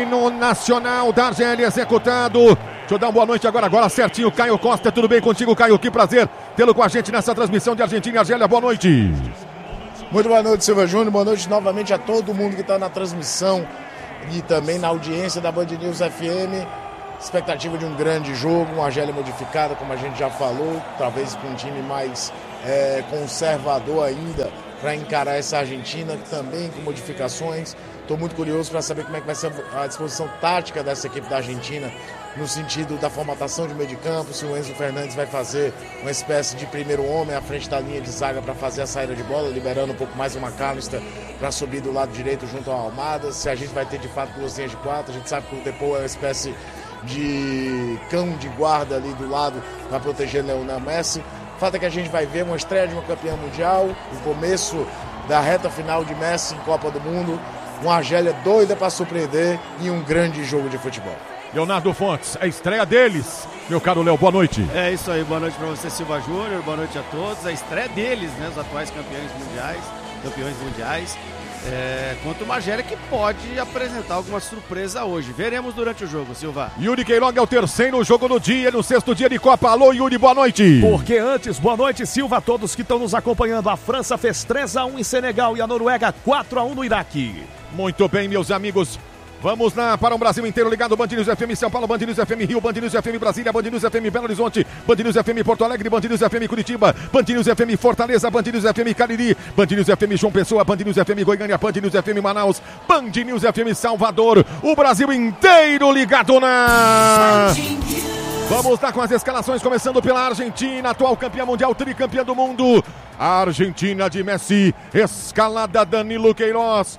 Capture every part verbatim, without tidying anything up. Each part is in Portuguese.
no Nacional da Argélia executado. Deixa eu dar uma boa noite agora, agora certinho, Caio Costa, tudo bem contigo, Caio? Que prazer tê-lo com a gente nessa transmissão de Argentina e Argélia, boa noite. Muito boa noite, Silva Júnior, boa noite novamente a todo mundo que está na transmissão e também na audiência da Band News F M. Expectativa de um grande jogo, uma Argélia modificada, como a gente já falou, talvez com um time mais é, conservador ainda para encarar essa Argentina, também com modificações. Estou muito curioso para saber como é que vai ser a disposição tática dessa equipe da Argentina, no sentido da formatação de meio de campo, se o Enzo Fernandes vai fazer uma espécie de primeiro homem à frente da linha de zaga para fazer a saída de bola, liberando um pouco mais o McAllister para subir do lado direito junto ao Almada, se a gente vai ter de fato duas linhas de quatro. A gente sabe que o Depou é uma espécie de cão de guarda ali do lado para proteger Lionel Messi. O fato é que a gente vai ver uma estreia de uma campeã mundial, o começo da reta final de Messi em Copa do Mundo, uma Argélia doida para surpreender e um grande jogo de futebol. Leonardo Fontes, a estreia deles. Meu caro Léo, boa noite. É isso aí, boa noite para você, Silva Júnior, boa noite a todos. A estreia deles, né, os atuais campeões mundiais, campeões mundiais. É, contra uma Argélia que pode apresentar alguma surpresa hoje. Veremos durante o jogo, Silva. Yuri Queiroga é o terceiro jogo do dia, no sexto dia de Copa. Alô, Yuri, boa noite. Porque antes, boa noite, Silva, a todos que estão nos acompanhando. A França fez três a um em Senegal e a Noruega quatro a um no Iraque. Muito bem, meus amigos. Vamos lá para o Brasil inteiro ligado, Band News F M São Paulo, Band News F M Rio, Band News F M Brasília, Band News F M Belo Horizonte, Band News F M Porto Alegre, Band News F M Curitiba, Band News F M Fortaleza, Band News F M Cariri, Band News F M João Pessoa, Band News F M Goiânia, Band News F M Manaus, Band News F M Salvador, o Brasil inteiro ligado na... Vamos lá com as escalações, começando pela Argentina, atual campeã mundial, tricampeã do mundo, a Argentina de Messi, escalada Danilo Queiroz.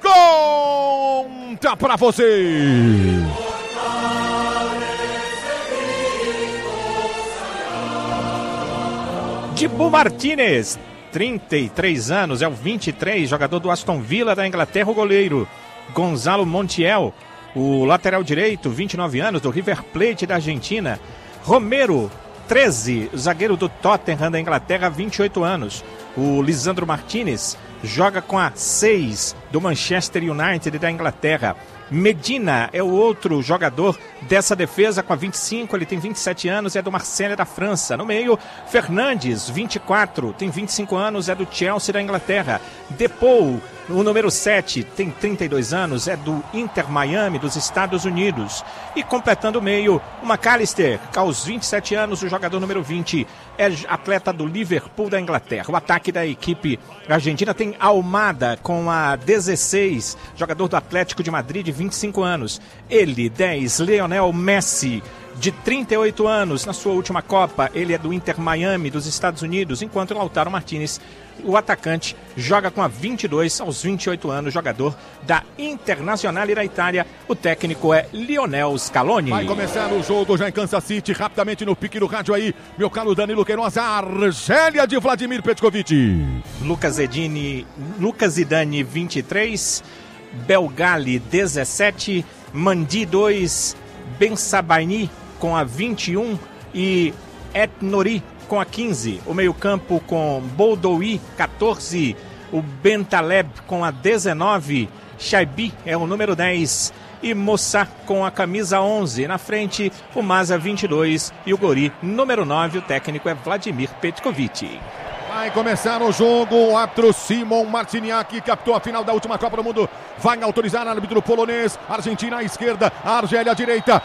Conta pra você! Dibu Martínez, trinta e três anos, é o vinte e três, jogador do Aston Villa da Inglaterra, o goleiro. Gonzalo Montiel, o lateral direito, vinte e nove anos, do River Plate da Argentina. Romero, treze, zagueiro do Tottenham da Inglaterra, vinte e oito anos. O Lisandro Martínez joga com a seis do Manchester United da Inglaterra. Medina é o outro jogador dessa defesa com a vinte e cinco, ele tem vinte e sete anos, é do Marselha da França. No meio, Fernandes, vinte e quatro, tem vinte e cinco anos, é do Chelsea da Inglaterra. Depou, o número sete, tem trinta e dois anos, é do Inter Miami dos Estados Unidos. E completando o meio, o McAllister, aos vinte e sete anos, o jogador número vinte, é atleta do Liverpool da Inglaterra. O ataque da equipe argentina tem Almada com a dezesseis, jogador do Atlético de Madrid de vinte e cinco anos. Ele, dez, Lionel Messi, de trinta e oito anos, na sua última Copa, ele é do Inter Miami dos Estados Unidos, enquanto o Lautaro Martínez, o atacante, joga com a vinte e dois, aos vinte e oito anos, jogador da Internazionale da Itália. O técnico é Lionel Scaloni. Vai começar o jogo já em Kansas City, rapidamente no pique do rádio aí, meu caro Danilo Queiroz, a Argélia de Vladimir Petkovic. Lucas Zidane, Lucas Zidane, vinte e três, Belgali, dezessete, Mandi, dois, Ben Sabaini com a vinte e um e Etnori com a quinze. O meio-campo com Boldoui, quatorze, o Bentaleb com a dezenove, Shaibi é o número dez e Mossa com a camisa onze. Na frente, o Maza, vinte e dois e o Gori, número nove. O técnico é Vladimir Petkovic. Vai começar o jogo, o árbitro Simon Marciniak, captou a final da última Copa do Mundo, vai autorizar o árbitro polonês, Argentina à esquerda, Argélia à direita,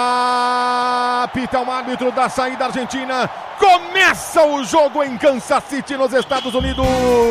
apita o árbitro da saída argentina, começa o jogo em Kansas City, nos Estados Unidos.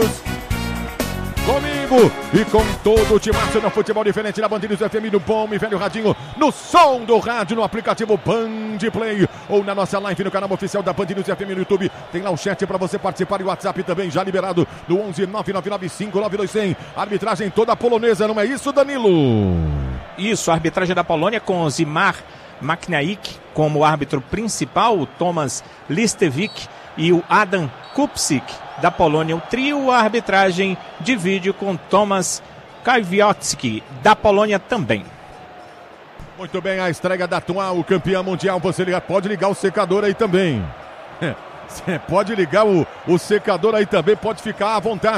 Comigo e com todo o timaço no futebol diferente na Band News F M, no bom e velho radinho, no som do rádio, no aplicativo Band Play ou na nossa live no canal oficial da Band News F M no YouTube. Tem lá o chat para você participar e o WhatsApp também já liberado no onze nove nove nove cinco nove dois zero zero. Arbitragem toda polonesa, não é isso, Danilo? Isso, a arbitragem da Polônia com Zimar Maknaik como árbitro principal, o Tomasz Listewicz e o Adam Kupczyk da Polônia. O trio, a arbitragem de vídeo com Tomasz Kwiatkowski da Polônia também. Muito bem, a estreia da atual campeã mundial. Você pode ligar o secador aí também. Você pode ligar o, o secador aí também, pode ficar à vontade.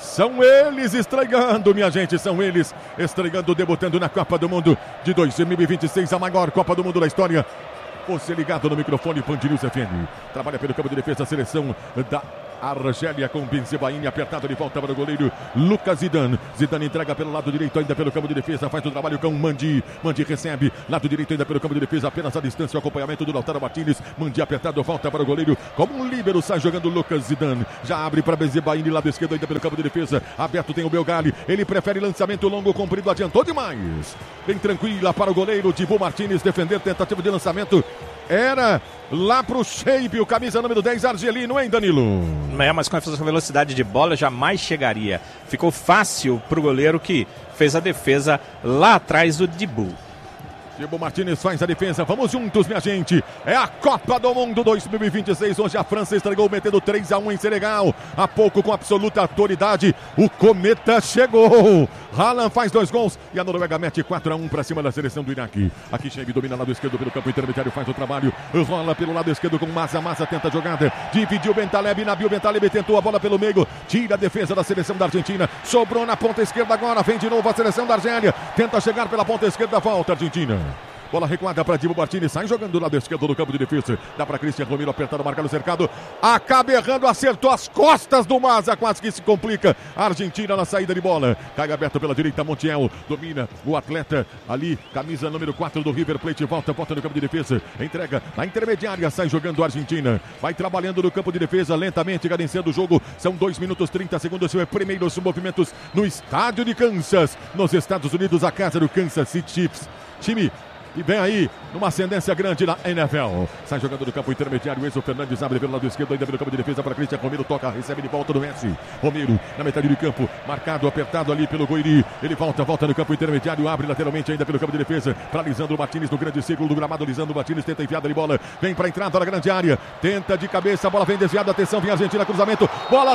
São eles estreando, minha gente, são eles estreando, debutando na Copa do Mundo de dois mil e vinte e seis, a maior Copa do Mundo da história. Você ligado no microfone, Band News F M. Trabalha pelo campo de defesa, a seleção da Argélia com Bensebaini, apertado de volta para o goleiro Lucas Zidane. Zidane entrega pelo lado direito ainda pelo campo de defesa, faz o trabalho com Mandi. Mandi recebe, lado direito ainda pelo campo de defesa, apenas a distância, o acompanhamento do Lautaro Martínez. Mandi apertado, volta para o goleiro, como um líbero, sai jogando Lucas Zidane. Já abre para Bensebaini, lado esquerdo ainda pelo campo de defesa, aberto tem o Belgali, ele prefere lançamento longo, comprido, adiantou demais. Bem tranquila para o goleiro Dibu Martínez defender, tentativa de lançamento. Era lá pro Shape, o camisa número dez, Argelino, hein, Danilo? É, mas com essa velocidade de bola jamais chegaria. Ficou fácil pro goleiro que fez a defesa lá atrás do Dibu. Dibu Martínez faz a defesa, vamos juntos, minha gente. É a Copa do Mundo dois mil e vinte e seis, hoje a França estregou metendo três a um em Senegal. Há pouco, com absoluta autoridade, o Cometa chegou. Haaland faz dois gols e a Noruega mete quatro a um para cima da seleção do Iraque. Aqui Chebe domina lado esquerdo pelo campo intermediário, faz o trabalho, rola pelo lado esquerdo com Massa, Massa tenta a jogada, dividiu Bentaleb, Nabil Bentaleb tentou a bola pelo meio, tira a defesa da seleção da Argentina, sobrou na ponta esquerda agora, vem de novo a seleção da Argélia, tenta chegar pela ponta esquerda, volta a Argentina. Bola recuada para Dibu Martínez, sai jogando do lado esquerdo do campo de defesa. Dá para Cristian Romero apertado, marcado, cercado. Acaba errando, acertou as costas do Maza, quase que se complica. A Argentina na saída de bola. Cai aberto pela direita, Montiel domina o atleta ali, camisa número quatro do River Plate. Volta, volta no campo de defesa. Entrega na intermediária, sai jogando a Argentina. Vai trabalhando no campo de defesa, lentamente cadenciando o jogo. São dois minutos e trinta segundos. Seus primeiros movimentos no estádio de Kansas, nos Estados Unidos, a casa do Kansas City Chiefs. Time e vem aí, numa ascendência grande na N F L. Sai jogando do campo intermediário, Enzo Fernandes abre pelo lado esquerdo, ainda pelo campo de defesa para Cristian Romero, toca, recebe de volta do Messi. Romero na metade do campo, marcado, apertado ali pelo Goiri. Ele volta, volta no campo intermediário, abre lateralmente ainda pelo campo de defesa para Lisandro Martínez no grande círculo do gramado. Lisandro Martínez tenta enfiada de bola, vem para a entrada da grande área, tenta de cabeça, a bola vem desviada, atenção, vem a Argentina, cruzamento, bola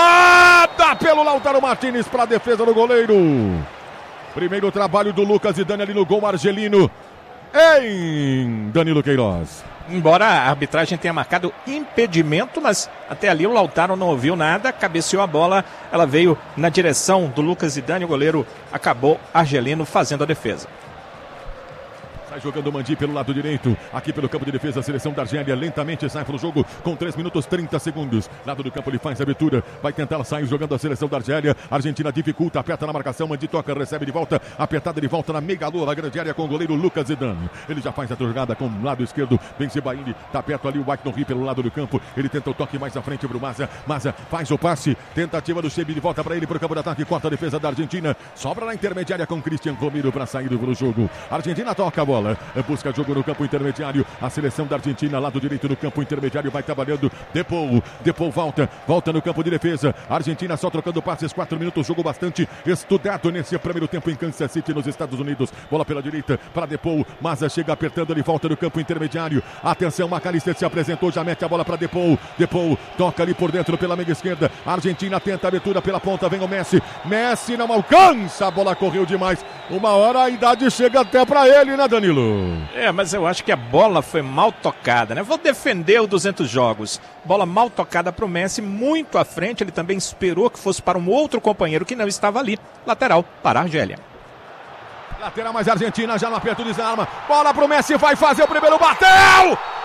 tocada pelo Lautaro Martínez para a defesa do goleiro. Primeiro trabalho do Lucas Zidane ali no gol argelino. Em Danilo Queiroz. Embora a arbitragem tenha marcado impedimento, mas até ali o Lautaro não ouviu nada, cabeceou a bola, ela veio na direção do Lucas Zidane, o goleiro acabou argelino fazendo a defesa. Sai jogando o Mandi pelo lado direito, aqui pelo campo de defesa, a seleção da Argélia lentamente sai para o jogo com três minutos e trinta segundos. Lado do campo ele faz a abertura, vai tentar sair jogando a seleção da Argélia. Argentina dificulta, aperta na marcação, Mandi toca, recebe de volta, apertada de volta na meia lua, na grande área com o goleiro Lucas Zidane. Ele já faz a jogada com o lado esquerdo, Bensebaini, tá perto ali o White Ri pelo lado do campo, ele tenta o toque mais à frente para o Maza, Maza faz o passe, tentativa do Chebi de volta para ele para o campo de ataque, corta a defesa da Argentina, sobra na intermediária com Cristian Romero para sair do jogo. A Argentina toca a bola, busca jogo no campo intermediário, a seleção da Argentina, lado direito no campo intermediário, vai trabalhando, Depou, Depou volta, volta no campo de defesa, a Argentina só trocando passes, quatro minutos, jogo bastante estudado nesse primeiro tempo em Kansas City, nos Estados Unidos, bola pela direita para Depou, Maza chega apertando, ele volta no campo intermediário, atenção, McAllister se apresentou, já mete a bola para Depou, Depou toca ali por dentro pela meia esquerda, a Argentina tenta a abertura pela ponta, vem o Messi, Messi não alcança, a bola correu demais, uma hora a idade chega até para ele, né, Danilo? É, mas eu acho que a bola foi mal tocada, né? Vou defender o duzentos jogos. Bola mal tocada para o Messi, muito à frente. Ele também esperou que fosse para um outro companheiro que não estava ali. Lateral para a Argélia. Lateral mais Argentina, já no aperto, desarma. Bola para o Messi, vai fazer o primeiro, bateu!